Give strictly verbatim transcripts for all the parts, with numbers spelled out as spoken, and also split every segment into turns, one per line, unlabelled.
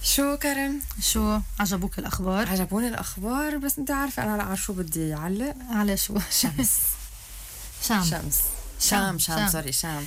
شو كرم؟
شو عجبوك الأخبار؟
عجبوني الأخبار، بس أنت عارفة أنا على شو بدي أعلق.
على شو؟
شمس
شام
شمس شام شام, شام. سوري شام.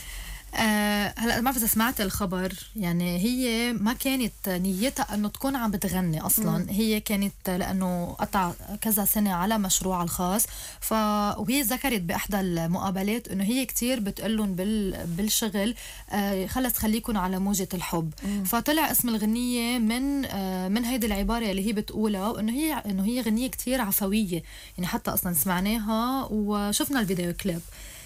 آه هلا ما بعرف اذا سمعت الخبر، يعني هي ما كانت نيتها انه تكون عم بتغني اصلا. مم. هي كانت لانه قطع كذا سنه على مشروعها الخاص، ف وهي ذكرت باحدى المقابلات انه هي كتير بتقلن بال... بالشغل آه خلص خليكن على موجه الحب. مم. فطلع اسم الغنيه من آه من هيدي العباره اللي هي بتقولها، وانه هي انه هي غنيه كتير عفويه، يعني حتى اصلا سمعناها وشفنا الفيديو كليب.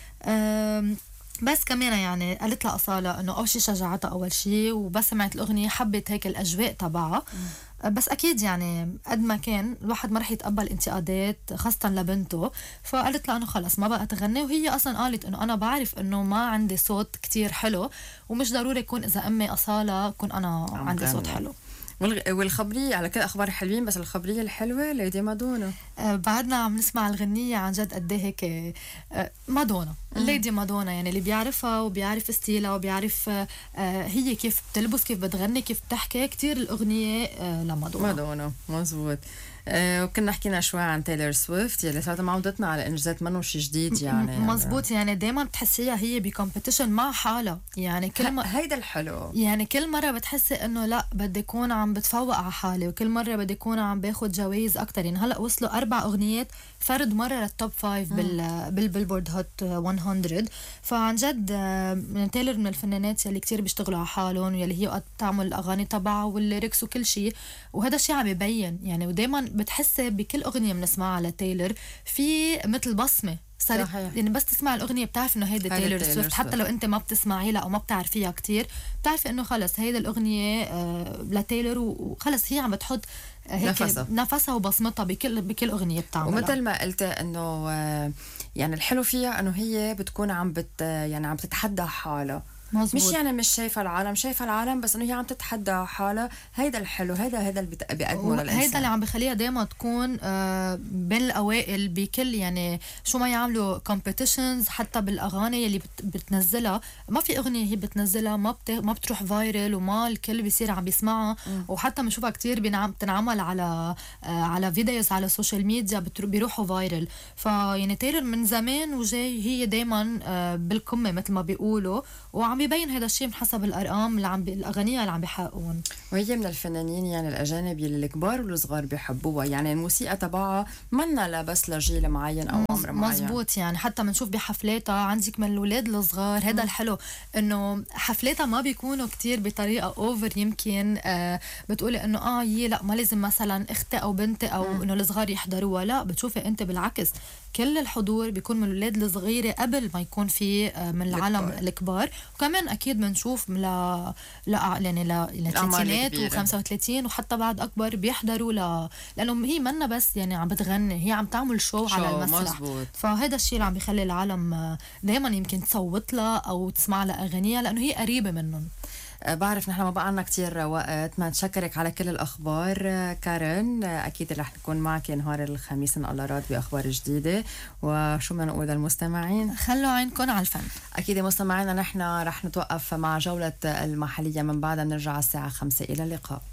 آه بس كمان يعني قالت لها أصالة إنه أول شي شجعتها أول شي، وبس سمعت الأغنية حبت هيك الأجواء تبعها. بس أكيد يعني قد ما كان الواحد ما رح يتقبل انتقادات خاصة لبنته، فقالت لها إنه خلص ما بقى تغني. وهي أصلا قالت إنه أنا بعرف إنه ما عندي صوت كتير حلو، ومش ضروري يكون إذا أمي أصالة كون أنا عندي صوت حلو.
والخبرية على كل أخبار حلوين، بس الخبرية الحلوة ليدي مادونا.
آه بعدنا عم نسمع الغنية عن جد قد ايه هيك. آه مادونا ليدي مادونا، يعني اللي بيعرفها وبيعرف ستيلها وبيعرف آه هي كيف بتلبس كيف بتغني كيف بتحكي، كتير الأغنية آه لمادونا.
مادونا مزبوط. آه وكنا حكينا شوي عن تايلور سويفت يلي صارت معودتنا على انجازات منه شيء جديد يعني.
مزبوط، يعني دايما بتحسيها هي بكومبيتيشن مع حالها، يعني كل ما
هيدا الحلو،
يعني كل مره بتحسي انه لا بدي اكون عم بتفوق على حالي، وكل مره بدي اكون عم باخد جوائز اكتر. يعني هلا وصلوا اربع اغنيات فرد مره للتوب فايف بال بالبيلبورد هوت مية. فعن جد من تايلور من الفنانات يلي كتير بيشتغلوا على حالهم، يلي هي قد تعمل الاغاني تبعها والليركس وكل شيء، وهذا الشيء عم يبين يعني. ودايما بتحسي بكل اغنيه بنسمعها على تايلور في مثل بصمه صارت، يعني بس تسمع الأغنية بتعرف إنه هيدا تايلور سويفت، حتى لو أنت ما بتسمعي لها أو ما بتعرفيها كتير بتعرفي إنه خلص هيدا الأغنية آه لتايلور، وخلص هي عم بتحط هيك نفسها, نفسها وبصمتها بكل بكل أغنية بتعملها.
ومثل ما قلت إنه آه يعني الحلو فيها إنه هي بتكون عم بت يعني عم تتحدى حالها. مزبوط. مش يعني مش شايفه العالم، شايفه العالم بس انه هي عم تتحدى حالها. هيدا الحلو، هيدا هيدا اللي بيقدمه للانسان،
هيدا اللي عم بخليها دائما تكون آه بين الاوائل بكل، يعني شو ما يعملوا كومبيتيشنز حتى بالاغاني اللي بتنزلها. ما في اغنيه هي بتنزلها ما بت... ما بتروح فايرل وما الكل بيصير عم بيسمعها. م. وحتى بنشوفها كتير بنعم... بتنعمل على آه على فيديوز على السوشيال ميديا بترو... بيروحوا فايرل. فيعني تايلور من زمان وجاي هي دائما آه بالقمه مثل ما بيقولوا، وعم يبين هذا الشيء من حسب الارقام اللي عم الاغاني اللي عم بيحققون.
وهي من الفنانين يعني الاجانب اللي الكبار والصغار بيحبوها، يعني الموسيقى تبعها منا لا بس لجيل معين او عمر معين.
مزبوط، يعني حتى بنشوف بحفلاتها عندك من الاولاد الصغار. هذا الحلو انه حفلاتها ما بيكونوا كتير بطريقه اوفر. يمكن آه بتقولي انه اه يي لا ما لازم مثلا اختي او بنتي او انه الصغار يحضروها، لا بتشوفي انت بالعكس كل الحضور بيكون من الاولاد الصغيره قبل ما يكون في آه من العالم الكبار. وكمان اكيد بنشوف ل لا يعني للثلاثينات وخمسة وثلاثين وحتى بعد اكبر بيحضروا ل... لانه هي منا بس يعني عم بتغني، هي عم تعمل شو, شو على المسرح. مزبوط. فهذا الشيء اللي عم بيخلي العالم دائما يمكن تصوت لها او تسمع لها اغانيها لانه هي قريبه منهم.
بعرف نحن ما بقى لنا كتير وقت، ما نشكرك على كل الأخبار كارن. أكيد رح نكون معك نهار الخميس إن الله راد بأخبار جديدة. وشو ما نقول للمستمعين،
خلوا عينكم على الفن.
أكيد مستمعينا نحن رح نتوقف مع جولة المحلية، من بعدها بنرجع الساعة خمسة. إلى اللقاء.